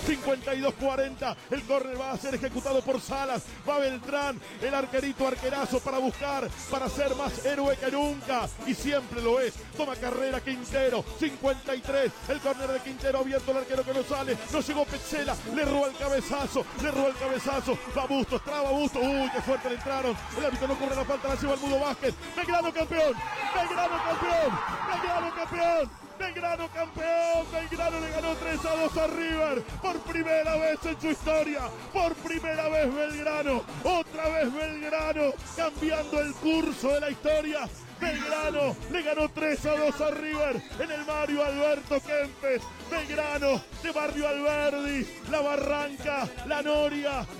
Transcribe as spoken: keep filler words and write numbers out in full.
cincuenta y dos cuarenta. El córner va a ser ejecutado por Salas. Va Beltrán, el arquerito arquerazo para buscar, para ser más héroe que nunca. Y siempre lo es. Toma carrera Quintero. cincuenta y tres. El córner de Quintero abierto, el arquero que no sale. No llegó Petzela. Le roba el cabezazo. Le roba el cabezazo. Va Bustos. Traba Bustos. Uy, qué fuerte le entraron. El árbitro no cubre la falta. La lleva el Mudo Vázquez. Belgrano campeón. Belgrano campeón. Belgrano campeón. Belgrano campeón, Belgrano le ganó tres a dos a River, por primera vez en su historia, por primera vez Belgrano, otra vez Belgrano, cambiando el curso de la historia. Belgrano le ganó tres a dos a River en el Mario Alberto Kempes. Belgrano de Barrio Alberdi, La Barranca, La Noria,